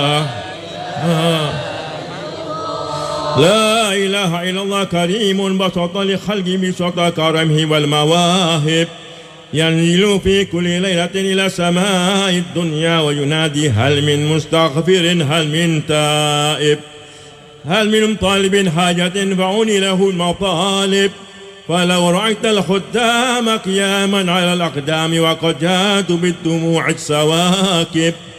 لا إله إلا الله كريم بسط لخلقه بسط كرمه والمواهب ينزل في كل ليلة إلى سماء الدنيا وينادي هل من مستغفر هل من تائب هل من طالب حاجة فعوني له المطالب فلو رأيت الخدام قياما على الأقدام وقد جاءت بالدموع السواكب